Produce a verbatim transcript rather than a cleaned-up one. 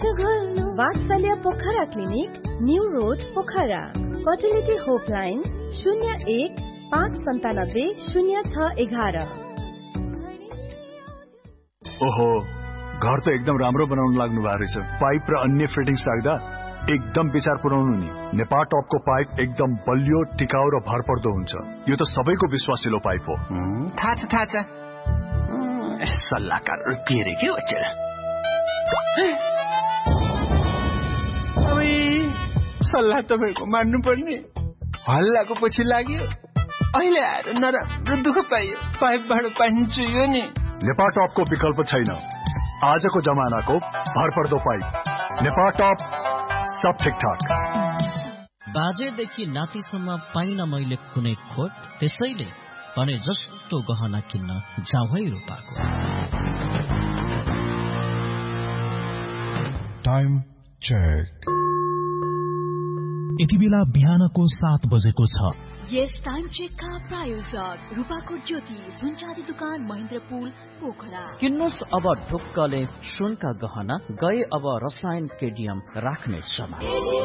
वात्सल्य Pokhara clinic, new road Pokhara. Fertility होपलाइन शून्य एक पाँच सन्तानब्बे शून्य छ एघार। ओहो, घर त एकदम राम्रो बनाउन लाग्नु भएको रहेछ। पाइप र अन्य फिटिङ्स राख्दा एकदम विचार पुर्याउनु नि। नेपाल टपको पाइप एकदम बलियो, टिकाउ र भरपर्दो हुन्छ। यो त सबैको विश्वासिलो पाइप हो। थाहा छ थाहा छ। सल्लाहकार के रे के बच्चा? सल्लाह तपाईँको मान्नु पर्ने। हल्लाको पछि लाग्यो, अहिले आएर नराम्रो दुःख पाइयो। पाइपबाट पानी चुइयो नि। नेपाल टपको विकल्प छैन। आजको जमानाको भरपर्दो पाइप नेपाल टप, सब ठिकठाक। बाजेदेखि नातिसम्म पाइन मैले कुनै खोट, त्यसैले भने जस्तो गहना किन्न जाउँ है रूपाको। Time check. यति बेला बिहानको सात बजेको छ। यस टाइम चेकका प्रायोजक रूपाकोट ज्योति सुनचाँदी दुकान महेन्द्रपुल पोखरा। किन्नुस् अब ढुक्कले सुनका गहना, गए अब रसायन केडियम राख्ने समय।